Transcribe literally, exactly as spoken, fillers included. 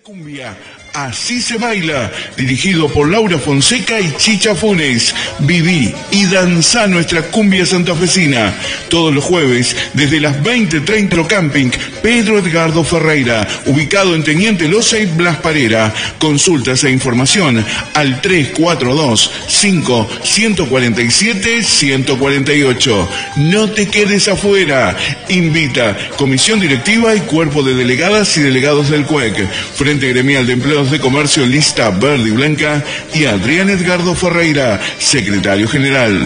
Cumbia, así se baila, dirigido por Laura Fonseca y Chicha Funes. Viví y danzá nuestra cumbia santafesina, todos los jueves, desde las veinte treinta, Camping Pedro Edgardo Ferreira, ubicado en Teniente Loza y Blas Parera. Consultas e información al tres cuatro dos, cinco, uno cuatro siete, uno cuatro ocho. No te quedes afuera. Invita Comisión Directiva y Cuerpo de Delegadas y Delegados del C U E C, Frente Gremial de Empleados de Comercio Lista Verde y Blanca, y Adrián Edgardo Ferreira, Secretario General.